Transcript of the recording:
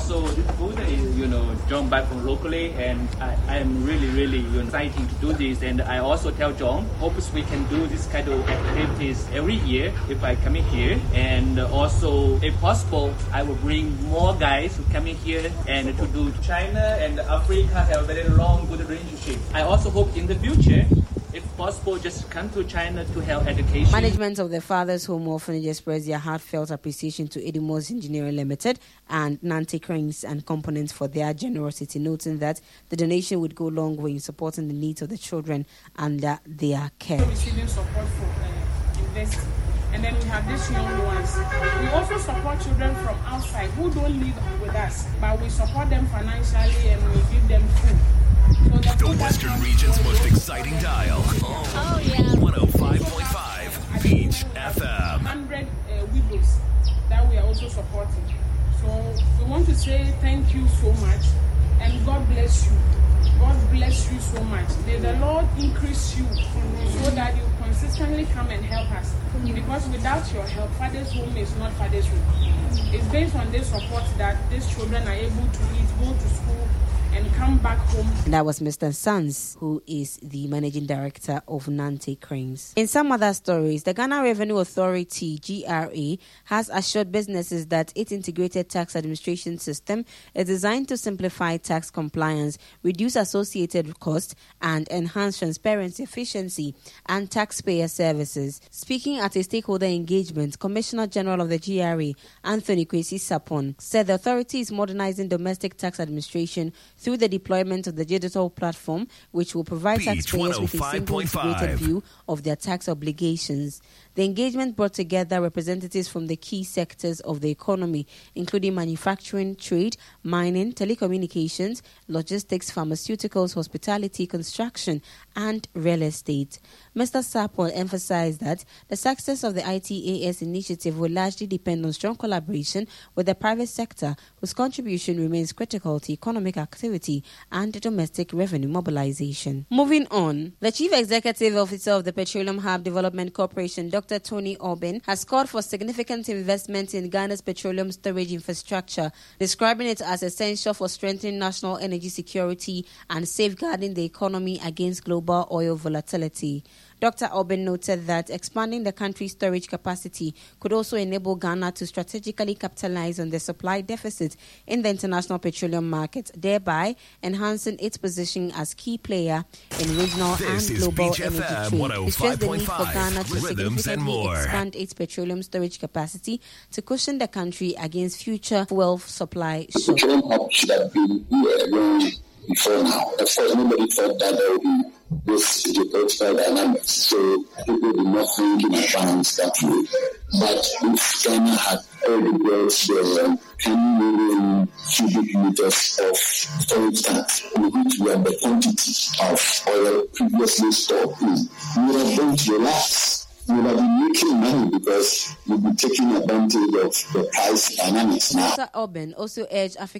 also this food is, John buy from locally, and I am really excited to do this. And I also tell John, hopes we can do this kind of activities every year if I come in here. And also, if possible, I will bring more guys who come in here and to do China and Africa have a very long, good relationship. I also hope in the future, if possible, just come to China to help education. Management of the Father's Home Orphanage expressed their heartfelt appreciation to Edimos Engineering Limited and Nantes Cranes and Components for their generosity, noting that the donation would go a long way in supporting the needs of the children under their care. Receiving support for investing. And then we have these young ones. We also support children from outside who don't live with us, but we support them financially and we give them food. So the Western region's most exciting dial. 105.5 Beach FM. 100 widows that we are also supporting. So we want to say thank you so much and God bless you. God bless you so much. May the Lord increase you so that you consistently come and help us. Because without your help, Father's Home is not Father's Home. It's based on this support that these children are able to eat, go to school, and come back home. That was Mr. Sanz, who is the managing director of Nantes Cranes. In some other stories, the Ghana Revenue Authority, GRA, has assured businesses that its integrated tax administration system is designed to simplify tax compliance, reduce associated costs, and enhance transparency, efficiency, and taxpayer services. Speaking at a stakeholder engagement, Commissioner General of the GRA, Anthony Kwesi Sapon, said the authority is modernizing domestic tax administration through the deployment of the digital platform, which will provide taxpayers with a single integrated view of their tax obligations. The engagement brought together representatives from the key sectors of the economy, including manufacturing, trade, mining, telecommunications, logistics, pharmaceuticals, hospitality, construction, and real estate. Mr. Sapon emphasized that the success of the ITAS initiative will largely depend on strong collaboration with the private sector, whose contribution remains critical to economic activity and domestic revenue mobilization. Moving on, the Chief Executive Officer of the Petroleum Hub Development Corporation, Dr. Tony Oben, has called for significant investment in Ghana's petroleum storage infrastructure, describing it as essential for strengthening national energy security and safeguarding the economy against global oil volatility. Dr. Oben noted that expanding the country's storage capacity could also enable Ghana to strategically capitalize on the supply deficit in the international petroleum market, thereby enhancing its position as key player in regional and global energy trade. He stressed the need for Ghana to significantly expand its petroleum storage capacity to cushion the country against future fuel supply shocks. The petroleum hub should have been here before now. Of course, nobody thought that there would be this geopolitical dynamics, so people did not think in advance that way. But if Ghana had already built their 10 million cubic meters of storage tanks, which were the quantity of oil previously stored in, we would have going to relax. We would have been making money because we'll be taking advantage of the price dynamics now. Dr. Oben also urged African